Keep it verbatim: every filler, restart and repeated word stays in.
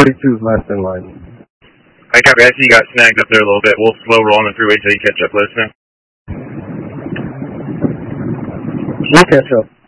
forty-two is last in line. I copy. I see you got snagged up there a little bit. We'll slow roll on the freeway until you catch up. Let us know. We'll catch up.